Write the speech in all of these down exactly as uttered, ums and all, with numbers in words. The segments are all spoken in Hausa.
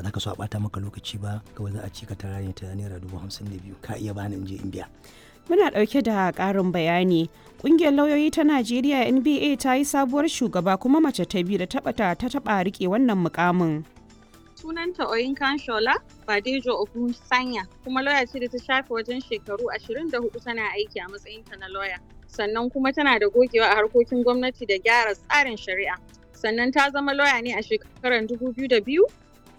za ka so a ɓata maka lokaci ba, kawai za a ci ka tara ne ta naira dubu hamsin da biyu, ka iya bani in je in biya. Muna ɗauke da ƙarin bayani. Ƙungiyar lauyoyi ta Najeriya N B A ta yi sabuwar shugaba kuma mace ta biyu da taɓa ta taɓa riƙe wannan mukamin. Sunanta Oyinkan Shola Badejo Ogunsanya, kuma lauya ce da ta shafe wajen shekaru ashirin da hudu tana aiki a matsayinta na lauya. Sannan kuma tana da gogewa a harkokin gwamnati da gyara tsarin shari'a. Sannan ta zama lauya ne a shekarar dubu biyu da biyu.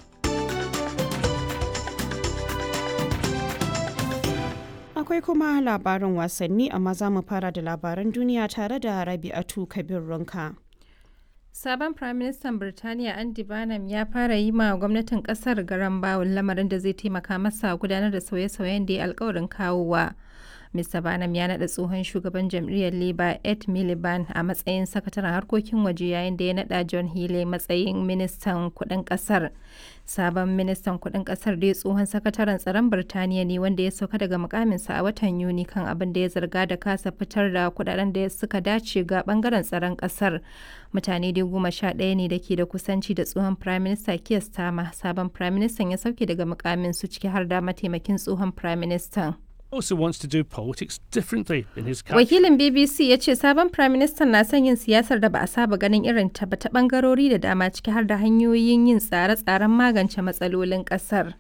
Akwai kuma labarin wasanni, amma za mu fara da labaran duniya tare da Rabi'atu Kabir Runka. Sabon Firaministan Birtaniya Andy Burnham ya fara yi ma gwamnatin kasar garan bawul, lamarin da zai taimaka masa gudanar da sauye-sauyen da ya alkawarin kawowa. Mr Burnham ya naɗa tsohon shugaban jam'iyyar Labour Ed Miliband a matsayin sakataren harkokin waje, yayin da ya naɗa John Healey matsayin ministan kuɗin ƙasar. Sabon ministan kuɗin ƙasar dai tsohon sakataren tsaron Birtaniya ne, wanda ya sauka daga mukaminsa a watan Yuni kan abin da ya zarga da kasa fitar da kuɗaɗen da suka dace ga ɓangaren tsaron ƙasar. Mutane dai goma sha ɗaya ne da ke da kusanci da tsohon Prime Minister Keir Starmer. Sabon Prime Minister ya sauke daga mukamin su, ciki har da mataimakin tsohon Prime Minister. Also wants to do politics differently in his country. Wakilin B B C ya ce sabon Prime Minister na son yin siyasar da ba a saba ganin irin ta ba ta bangarori da dama, ciki har da hanyoyin yin tsare-tsaren magance matsalolin kasar.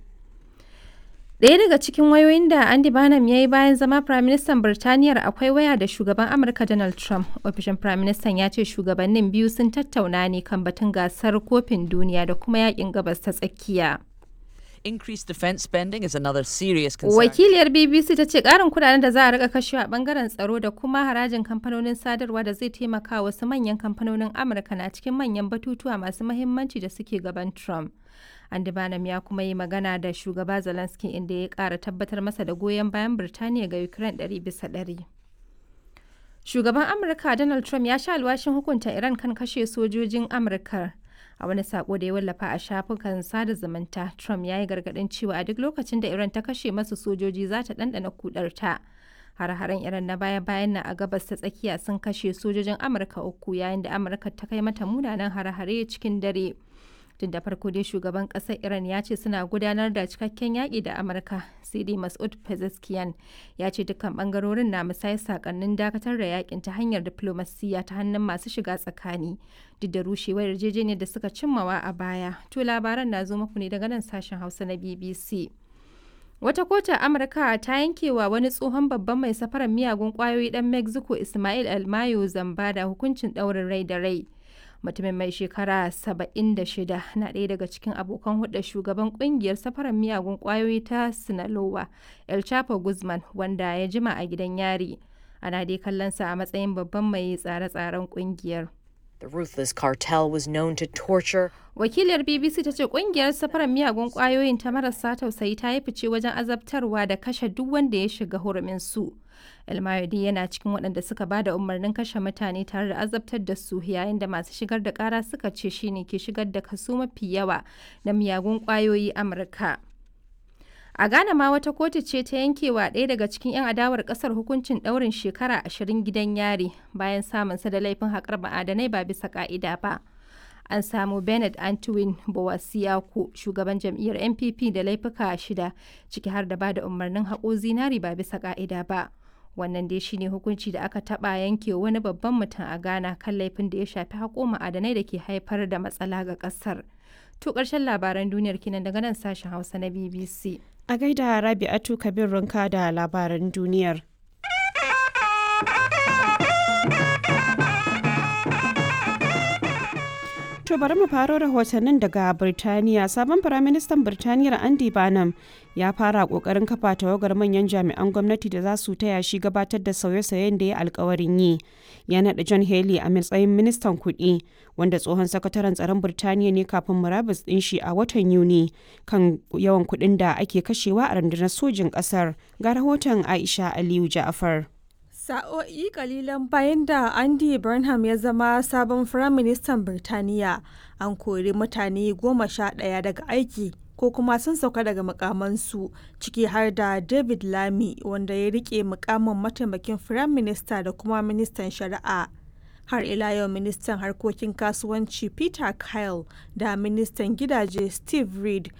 Ɗaya daga cikin wayoyin da Andy Burnham ya yi bayan zama Prime Minister Birtaniyar akwai waya da shugaban Amurka Donald Trump. Ofishin Prime Minister ya ce shugabannin biyu sun tattauna ne kan batun gasar kofin duniya da kuma yakin gabas ta tsakiya. Increased defense spending is another serious concern. Wakiliyar B B C ta ce ƙarin kudaden da za a rika kashewa a bangaren tsaro da kuma harajin kamfanonin sadarwa da zai taimaka wasu manyan kamfanonin Amurka na cikin manyan batutuwa masu mahimmanci da suke gaban Trump. Andy Burnham ya kuma yi magana da shugaba Zelensky, inda ya ƙara tabbatar masa da goyon bayan Birtaniya ga Ukraine ɗari bisa ɗari. Shugaban Amurka Donald Trump ya sha alwashin hukunta Iran kan kashe sojojin Amurka. A wani sako da ya wallafa a shafukan sada zumunta, Trump ya yi gargaɗin cewa a duk lokacin da Iran ta kashe masu sojoji za ta ɗanɗana kudarta. Hare-haren Iran na baya-bayan na a gabas ta tsakiya sun kashe sojojin Amurka uku, yayin da Amurka ta kai mata munanan hare-hare cikin dare. Tun da farko dai shugaban ƙasar Iran ya ce suna gudanar da cikakken yaƙi da Amurka, sai dai Masoud Pezeshkian ya ce dukkan ɓangarorin na musayar sakannin dakatar da yaƙin ta hanyar diflomasiyya ta hannun masu shiga tsakani, duk da rushewar yarjejeniyar da suka cimmawa a baya. To labaran na zo muku ne daga nan sashen Hausa na B B C. Wata kotu a Amurka ta yankewa wani tsohon babban mai safarar miyagun ƙwayoyi ɗan Mexico Ismael Almayo Zambada hukuncin ɗaurin rai da rai. Mutumin mai shekara saba'in da shida na ɗaya daga cikin abokan hulɗar shugaban ƙungiyar safarar miyagun ƙwayoyi ta Sinaloa, El Chapo Guzman, wanda ya jima a gidan yari. Ana dai kallonsa a matsayin babban mai tsare-tsaren ƙungiyar. The ruthless cartel was known to torture. Wakiliyar B B C ta ce ƙungiyar safarar miyagun ƙwayoyin ta marasa tausayi ta yi fice wajen azabtarwa da kashe duk wanda ya shiga hurumin su. El Mayodi yana cikin waɗanda suka ba da umarnin kashe mutane tare da azabtar da su, yayin da masu shigar da ƙara suka ce shi ne ke shigar da kaso mafi yawa na miyagun ƙwayoyi Amurka. A Ghana ma wata kotu ce ta yankewa ɗaya daga cikin 'yan adawar ƙasar hukuncin ɗaurin shekara ashirin gidan yari bayan samunsa da laifin haƙar ma'adanai ba bisa ƙa'ida ba. An samu Bernard Antwin Bowasiaku, shugaban jam'iyyar N P P, da laifuka shida, ciki har da ba da umarnin haƙo zinari ba bisa ƙa'ida ba. Wannan dai shine hukunci da aka taɓa yanke wani babban mutum a Ghana kan laifin da ya shafi haƙo ma'adanai da ke haifar da matsala ga ƙasar. To ƙarshen labaran duniyar kinan daga nan sashen Hausa na B B C. A gaida Rabi'atu Kabir Runka da labaran duniyar. To bari mu faro rahotannin daga Birtaniya. Sabon Firaministan Birtaniyar Andy Burnham ya fara kokarin kafa tawagar manyan jami'an gwamnati da za su taya shi gabatar da sauye-sauyen da ya alkawarin yi. Ya naɗa John Healey a matsayin ministan kuɗi, wanda tsohon sakataren tsaron Birtaniya ne kafin murabus ɗin shi a watan Yuni kan yawan kuɗin da ake kashewa a rundunar sojin ƙasar. Ga rahoton Aisha Aliyu Ja'afar. Sa'o'i kalilan bayan da Andy Burnham ya zama sabon Firaministan Birtaniya, an kori mutane goma sha ɗaya daga aiki ko kuma sun sauka daga mukamansu, ciki har da David Lammy, wanda ya rike mukamin mataimakin Firaminista da kuma ministan shari'a. Har ila yau ministan harkokin kasuwanci Peter Kyle da ministan gidaje Steve Reed